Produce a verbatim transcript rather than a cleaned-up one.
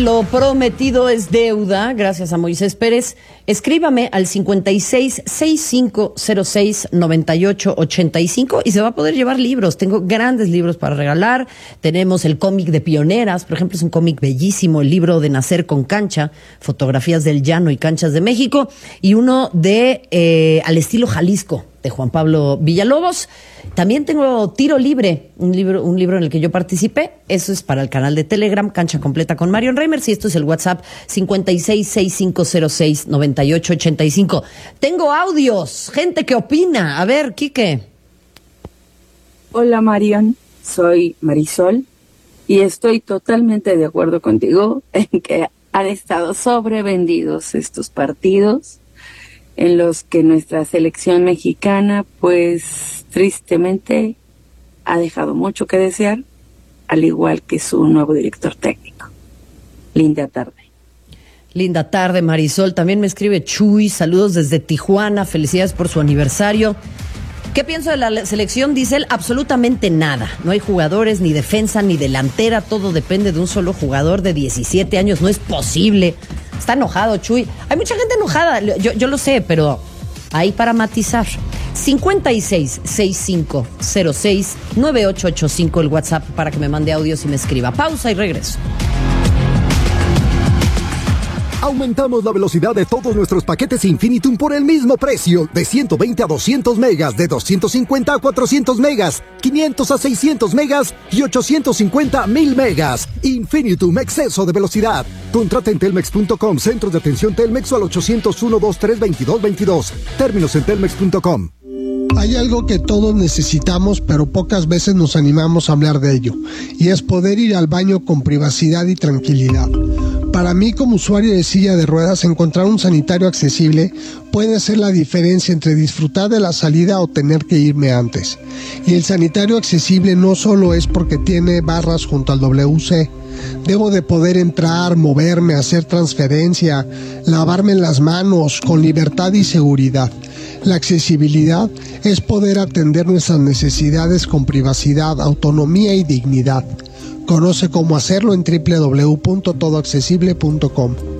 lo prometido es deuda, gracias a Moisés Pérez. Escríbame al cincuenta y seis, sesenta y cinco cero seis, noventa y ocho ochenta y cinco y se va a poder llevar libros. Tengo grandes libros para regalar. Tenemos el cómic de Pioneras, por ejemplo, es un cómic bellísimo, el libro de Nacer con Cancha, fotografías del llano y canchas de México, y uno de eh, Al estilo Jalisco, de Juan Pablo Villalobos. También tengo Tiro Libre, un libro, un libro en el que yo participé. Eso es para el canal de Telegram, Cancha Completa con Marion Reimers, y esto es el WhatsApp cincuenta y seis, sesenta y cinco cero seis, noventa y ocho ochenta y cinco. Tengo audios, gente que opina. A ver, Quique. Hola, Marion. Soy Marisol y estoy totalmente de acuerdo contigo en que han estado sobrevendidos estos partidos en los que nuestra selección mexicana, pues, tristemente, ha dejado mucho que desear, al igual que su nuevo director técnico. Linda tarde. Linda tarde, Marisol. También me escribe Chuy, saludos desde Tijuana, felicidades por su aniversario. ¿Qué pienso de la selección? Dice él, absolutamente nada. No hay jugadores, ni defensa, ni delantera, todo depende de un solo jugador de diecisiete años, no es posible. Está enojado, Chuy. Hay mucha gente enojada, yo, yo lo sé, pero ahí para matizar. cincuenta y seis, sesenta y cinco cero seis, noventa y ocho ochenta y cinco el WhatsApp para que me mande audios y me escriba. Pausa y regreso. Aumentamos la velocidad de todos nuestros paquetes Infinitum por el mismo precio, de ciento veinte a doscientos megas, de doscientos cincuenta a cuatrocientos megas, quinientos a seiscientos megas y ochocientos cincuenta a mil megas. Infinitum, exceso de velocidad. Contrata en telmex punto com, centros de atención Telmex, o al ochocientos uno, veintitrés, veintidós veintidós. Términos en telmex punto com. Hay algo que todos necesitamos, pero pocas veces nos animamos a hablar de ello, y es poder ir al baño con privacidad y tranquilidad. Para mí, como usuario de silla de ruedas, encontrar un sanitario accesible puede ser la diferencia entre disfrutar de la salida o tener que irme antes. Y el sanitario accesible no solo es porque tiene barras junto al W C. Debo de poder entrar, moverme, hacer transferencia, lavarme las manos con libertad y seguridad. La accesibilidad es poder atender nuestras necesidades con privacidad, autonomía y dignidad. Conoce cómo hacerlo en doble u doble u doble u punto todo accesible punto com.